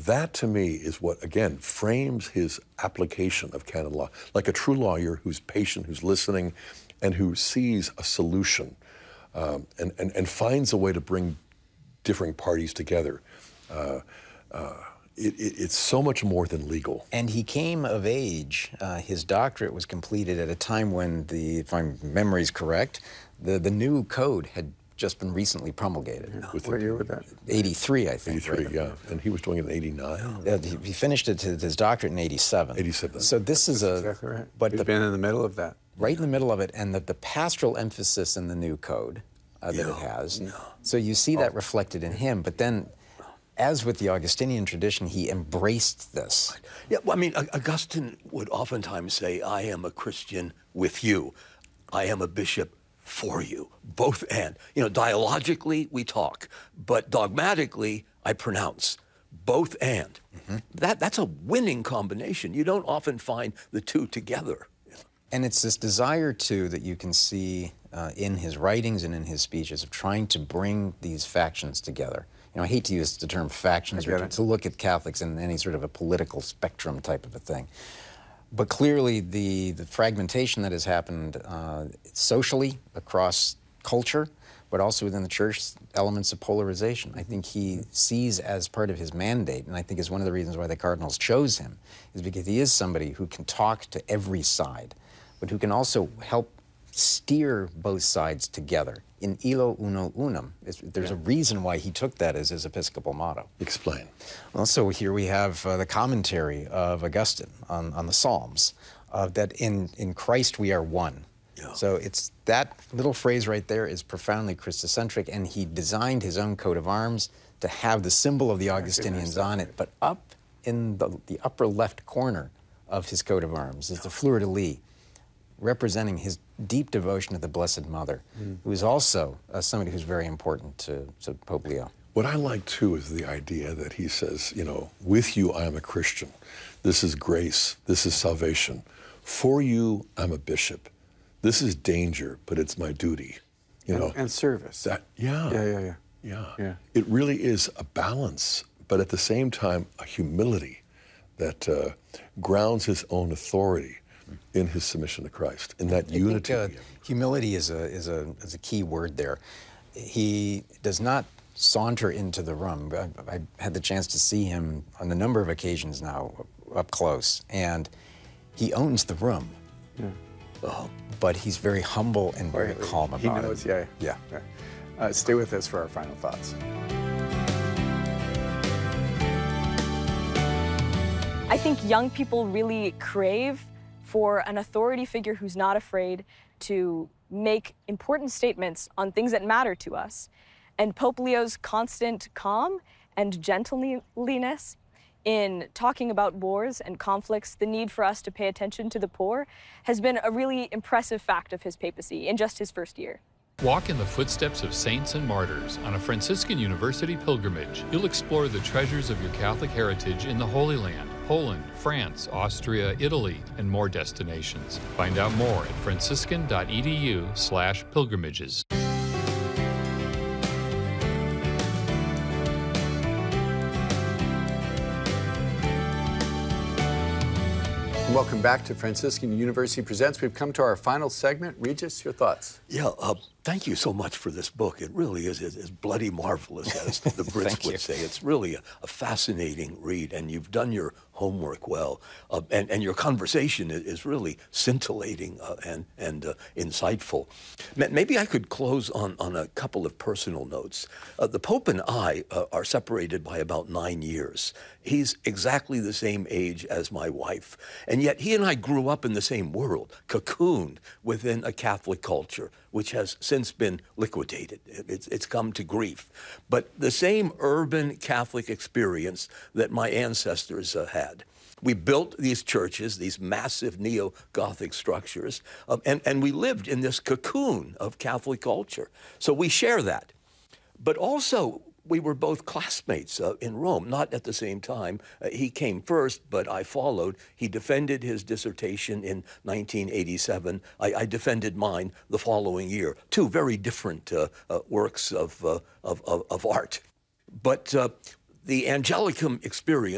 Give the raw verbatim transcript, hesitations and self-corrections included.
that to me is what, again, frames his application of canon law. Like a true lawyer who's patient, who's listening, and who sees a solution um, and, and, and finds a way to bring differing parties together. Uh, uh, it, it, it's so much more than legal. And he came of age. Uh, his doctorate was completed at a time when, the, if my memory's correct, the, the new code had just been recently promulgated. Yeah. What year was that? eighty-three, I think. eighty-three, right? yeah. And he was doing it in eighty-nine. Uh, he, he finished it, his doctorate in eighty-seven. eighty-seven. So this is a... Exactly right. But He's the, been in the middle of that. Right in the middle of it, and the, the pastoral emphasis in the new code uh, that Yeah. it has. No. So you see that Oh. reflected in him, but then, as with the Augustinian tradition, he embraced this. Yeah, well, I mean, Augustine would oftentimes say, I am a Christian with you. I am a bishop for you, both and. You know, dialogically, we talk, but dogmatically, I pronounce. Both and. Mm-hmm. That, that's a winning combination. You don't often find the two together. And it's this desire, too, that you can see uh, in his writings and in his speeches of trying to bring these factions together. You know, I hate to use the term factions or to, to look at Catholics in any sort of a political spectrum type of a thing. But clearly, the, the fragmentation that has happened uh, socially across culture, but also within the church, elements of polarization. I think he sees as part of his mandate, and I think is one of the reasons why the cardinals chose him, is because he is somebody who can talk to every side, but who can also help steer both sides together. In illo uno unum, there's a reason why he took that as his episcopal motto. Explain. Well, so here we have uh, the commentary of Augustine on, on the Psalms, uh, that in, in Christ we are one. Yeah. So it's that little phrase right there is profoundly Christocentric, and he designed his own coat of arms to have the symbol of the Augustinians on it, but up in the, the upper left corner of his coat of arms is the fleur-de-lis, representing his deep devotion to the Blessed Mother, mm. who is also uh, somebody who's very important to, to Pope Leo. What I like, too, is the idea that he says, you know, with you I am a Christian. This is grace. This is salvation. For you, I'm a bishop. This is danger, but it's my duty. You and, know, and service. That, yeah. Yeah, yeah, yeah. Yeah. Yeah. It really is a balance, but at the same time, a humility that uh, grounds his own authority in his submission to Christ, in that I unity. Think, uh, humility is a, is, a, is a key word there. He does not saunter into the room. I, I had the chance to see him on a number of occasions now, up close, and he owns the room. Yeah. Uh, but he's very humble and very Right. calm about he knows, it. Yeah. Yeah. yeah. Uh, stay with us for our final thoughts. I think young people really crave for an authority figure who's not afraid to make important statements on things that matter to us. And Pope Leo's constant calm and gentleness in talking about wars and conflicts, the need for us to pay attention to the poor, has been a really impressive fact of his papacy in just his first year. Walk in the footsteps of saints and martyrs on a Franciscan University pilgrimage. You'll explore the treasures of your Catholic heritage in the Holy Land, Poland, France, Austria, Italy, and more destinations. Find out more at franciscan.edu slash pilgrimages. Welcome back to Franciscan University Presents. We've come to our final segment. Regis, your thoughts? Yeah, uh, thank you so much for this book. It really is, is, is bloody marvelous, as the Brits would say. It's really a, a fascinating read, and you've done your homework well. Uh, and, and your conversation is, is really scintillating uh, and, and uh, insightful. Maybe I could close on, on a couple of personal notes. Uh, the Pope and I uh, are separated by about nine years. He's exactly the same age as my wife, and yet he and I grew up in the same world, cocooned within a Catholic culture, which has since been liquidated. It's, it's come to grief. But the same urban Catholic experience that my ancestors uh, had. We built these churches, these massive neo-Gothic structures, um, and, and we lived in this cocoon of Catholic culture. So we share that. But also, we were both classmates uh, in Rome, not at the same time. Uh, he came first, but I followed. He defended his dissertation in nineteen eighty-seven. I, I defended mine the following year. Two very different uh, uh, works of, uh, of, of, of art. But uh, the Angelicum experience